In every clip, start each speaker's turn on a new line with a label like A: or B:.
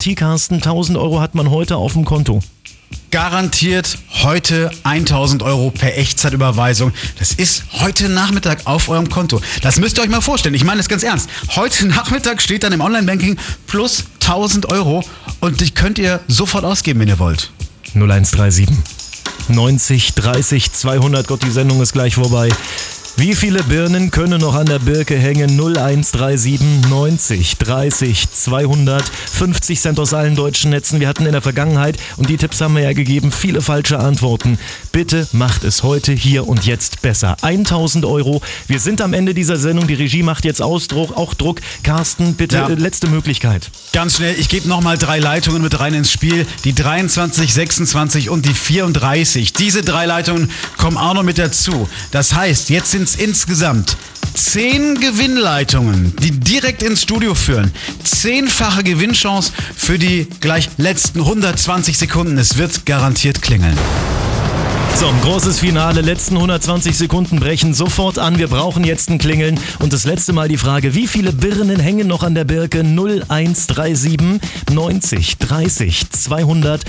A: Garantie, Carsten, 1000 Euro hat man heute auf dem Konto.
B: Garantiert heute 1000 Euro per Echtzeitüberweisung. Das ist heute Nachmittag auf eurem Konto. Das müsst ihr euch mal vorstellen. Ich meine das ganz ernst. Heute Nachmittag steht dann im Online-Banking plus 1000 Euro und die könnt ihr sofort ausgeben, wenn ihr wollt.
A: 0137 90 30 200. Gott, die Sendung ist gleich vorbei. Wie viele Birnen können noch an der Birke hängen? 0137 90 30 200. 50 Cent aus allen deutschen Netzen. Wir hatten in der Vergangenheit, und die Tipps haben wir ja gegeben, viele falsche Antworten. Bitte macht es heute, hier und jetzt besser. 1000 Euro. Wir sind am Ende dieser Sendung. Die Regie macht jetzt auch Druck. Carsten, bitte, letzte Möglichkeit.
B: Ganz schnell, ich gebe nochmal 3 Leitungen mit rein ins Spiel. Die 23, 26 und die 34. Diese 3 Leitungen kommen auch noch mit dazu. Das heißt, jetzt sind insgesamt 10 Gewinnleitungen, die direkt ins Studio führen. 10-fache Gewinnchance für die gleich letzten 120 Sekunden. Es wird garantiert klingeln.
A: So, ein großes Finale. Letzten 120 Sekunden brechen sofort an. Wir brauchen jetzt ein Klingeln. Und das letzte Mal die Frage, wie viele Birnen hängen noch an der Birke? 0137 90 30 200.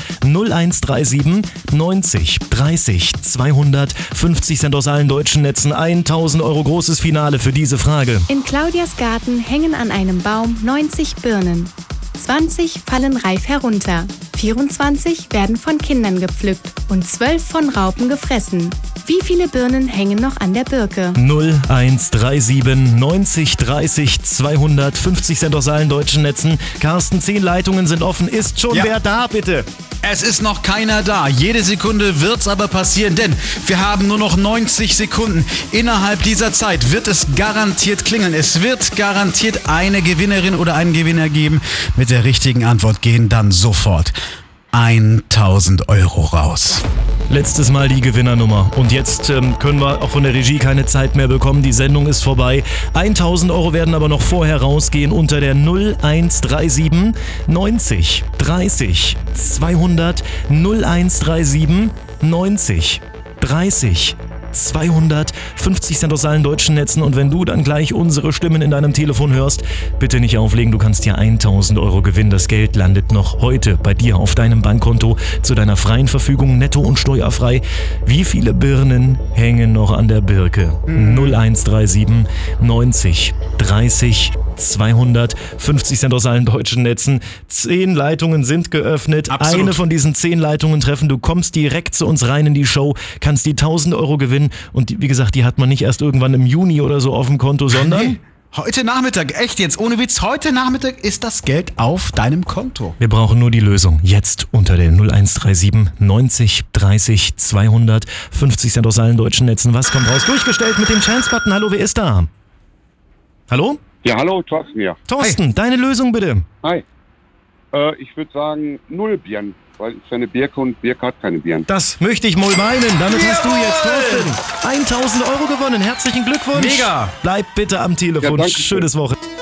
A: 0137 90 30 200. 50 Cent aus allen deutschen Netzen. 1000 Euro großes Finale für diese Frage.
C: In Claudias Garten hängen an einem Baum 90 Birnen. 20 fallen reif herunter, 24 werden von Kindern gepflückt und 12 von Raupen gefressen. Wie viele Birnen hängen noch an der Birke?
A: 0137 90 30 200. 50 Cent aus allen deutschen Netzen. Carsten, 10 Leitungen sind offen. Ist schon wer da, bitte?
B: Es ist noch keiner da. Jede Sekunde wird's aber passieren, denn wir haben nur noch 90 Sekunden. Innerhalb dieser Zeit wird es garantiert klingeln. Es wird garantiert eine Gewinnerin oder einen Gewinner geben. Mit der richtigen Antwort gehen dann sofort 1000 Euro raus.
A: Letztes Mal die Gewinnernummer. Und jetzt können wir auch von der Regie keine Zeit mehr bekommen. Die Sendung ist vorbei. 1000 Euro werden aber noch vorher rausgehen unter der 0137 90 30 200. 0137 90 30 200. 50 Cent aus allen deutschen Netzen. Und wenn du dann gleich unsere Stimmen in deinem Telefon hörst, bitte nicht auflegen. Du kannst hier 1000 Euro gewinnen. Das Geld landet noch heute bei dir auf deinem Bankkonto zu deiner freien Verfügung, netto und steuerfrei. Wie viele Birnen hängen noch an der Birke? 0137 90 30 200. 50 Cent aus allen deutschen Netzen. 10 Leitungen sind geöffnet.
B: Absolut.
A: Eine von diesen 10 Leitungen treffen. Du kommst direkt zu uns rein in die Show, kannst die 1000 Euro gewinnen. Und wie gesagt, die hat man nicht erst irgendwann im Juni oder so auf dem Konto, sondern...
B: Nee. Heute Nachmittag, echt jetzt, ohne Witz, heute Nachmittag ist das Geld auf deinem Konto.
A: Wir brauchen nur die Lösung. Jetzt unter der 0137 90 30 200. 50 Cent aus allen deutschen Netzen. Was kommt raus? Durchgestellt mit dem Chance-Button. Hallo, wer ist da? Hallo?
D: Ja, hallo, Thorsten hier.
A: Thorsten, deine Lösung bitte.
D: Hi. Ich würde sagen 0 Birnen, weil es ist eine Birke und Birke hat keine Birnen.
A: Das möchte ich mal meinen. Damit hast du jetzt, Thorsten, 1000 Euro gewonnen. Herzlichen Glückwunsch.
B: Mega.
A: Bleib bitte am Telefon.
D: Ja, danke schön.
A: Schönes Wochenende.